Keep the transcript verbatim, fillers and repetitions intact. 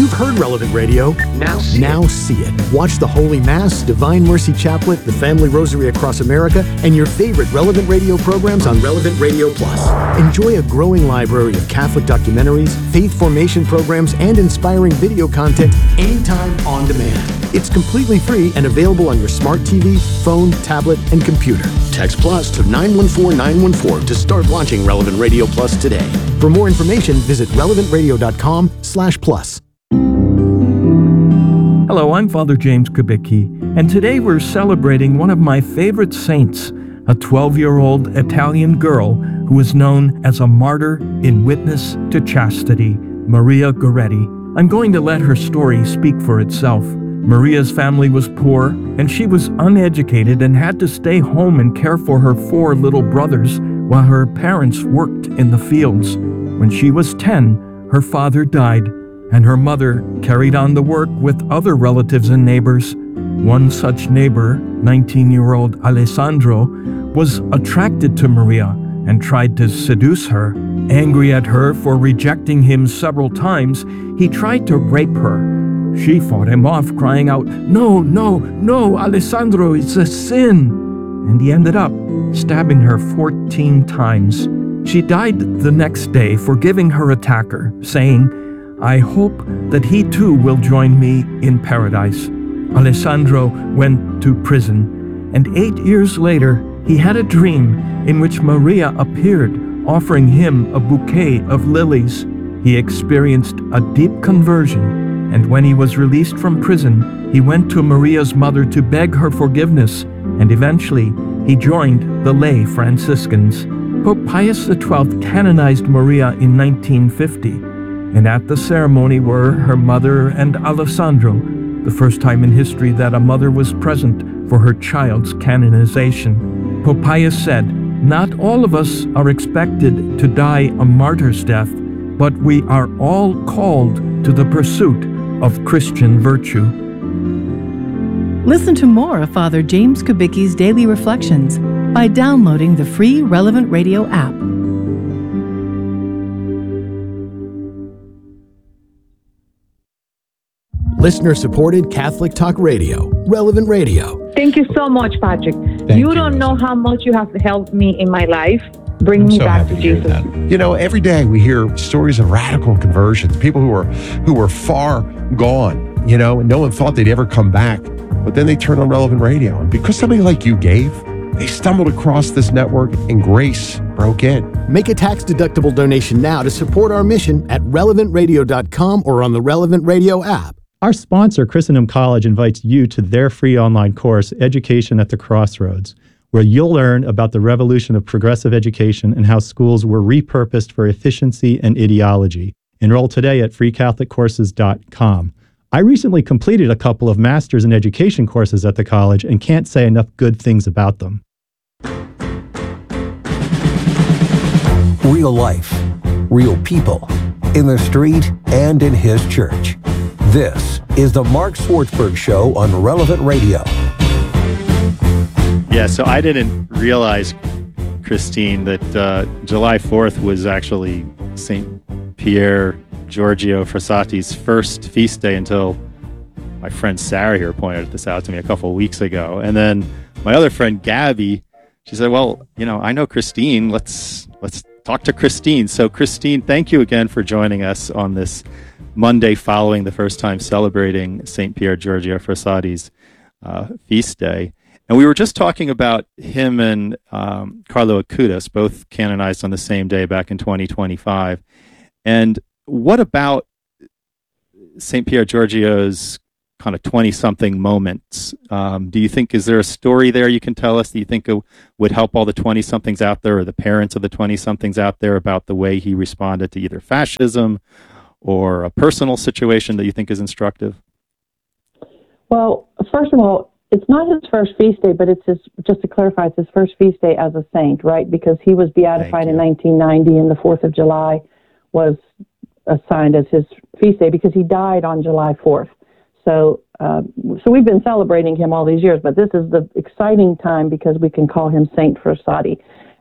You've heard Relevant Radio. Now see now it. see it. Watch the Holy Mass, Divine Mercy Chaplet, the Family Rosary Across America, and your favorite Relevant Radio programs on Relevant Radio Plus. Enjoy a growing library of Catholic documentaries, faith formation programs, and inspiring video content anytime on demand. It's completely free and available on your smart T V, phone, tablet, and computer. Text Plus to nine one four nine one four to start watching Relevant Radio Plus today. For more information, visit relevant radio dot com slash plus. Hello, I'm Father James Kubicki, and today we're celebrating one of my favorite saints, a twelve-year-old Italian girl who was known as a martyr in witness to chastity, Maria Goretti. I'm going to let her story speak for itself. Maria's family was poor, and she was uneducated and had to stay home and care for her four little brothers while her parents worked in the fields. When she was ten, her father died, and her mother carried on the work with other relatives and neighbors. One such neighbor, nineteen-year-old Alessandro, was attracted to Maria and tried to seduce her. Angry at her for rejecting him several times, he tried to rape her. She fought him off, crying out, "No, no, no, Alessandro, it's a sin!" And he ended up stabbing her fourteen times. She died the next day, forgiving her attacker, saying, "I hope that he too will join me in paradise." Alessandro went to prison, and eight years later, he had a dream in which Maria appeared, offering him a bouquet of lilies. He experienced a deep conversion, and when he was released from prison, he went to Maria's mother to beg her forgiveness, and eventually he joined the lay Franciscans. Pope Pius the twelfth canonized Maria in nineteen fifty, and at the ceremony were her mother and Alessandro, the first time in history that a mother was present for her child's canonization. Pope Pius said, "Not all of us are expected to die a martyr's death, but we are all called to the pursuit of Christian virtue." Listen to more of Father James Kubicki's Daily Reflections by downloading the free Relevant Radio app. Listener-supported Catholic Talk Radio, Relevant Radio. Thank you so much, Patrick. Thank you you, don't Rosa. know how much you have helped me in my life. Bring I'm me so back happy to to hear Jesus. that. You know, every day we hear stories of radical conversions, people who were who were far gone, you know, and no one thought they'd ever come back. But then they turned on Relevant Radio. And because somebody like you gave, they stumbled across this network and grace broke in. Make a tax-deductible donation now to support our mission at relevant radio dot com or on the Relevant Radio app. Our sponsor, Christendom College, invites you to their free online course, Education at the Crossroads, where you'll learn about the revolution of progressive education and how schools were repurposed for efficiency and ideology. Enroll today at free catholic courses dot com. I recently completed a couple of Masters in Education courses at the college and can't say enough good things about them. Real life, real people, in the street and in his church. This is the Mark Swartzberg Show on Relevant Radio. Yeah, so I didn't realize, Christine, that uh, July fourth was actually Saint Pier Giorgio Frassati's first feast day until my friend Sarah here pointed this out to me a couple of weeks ago. And then my other friend Gabby, she said, well, you know, I know Christine. Let's let's talk to Christine. So Christine, thank you again for joining us on this Monday following the first time celebrating Saint Pier Giorgio Frassati's uh, feast day. And we were just talking about him and um, Carlo Acutis, both canonized on the same day back in twenty twenty-five. And what about Saint Pier Giorgio's kind of twenty-something moments? Um, do you think, is there a story there you can tell us that you think it would help all the twenty-somethings out there or the parents of the twenty-somethings out there about the way he responded to either fascism or a personal situation that you think is instructive? Well, first of all, it's not his first feast day, but it's his, just to clarify, it's his first feast day as a saint, right? Because he was beatified in nineteen ninety, and the fourth of July was assigned as his feast day because he died on July fourth. So, uh, so we've been celebrating him all these years, but this is the exciting time because we can call him Saint Frassati.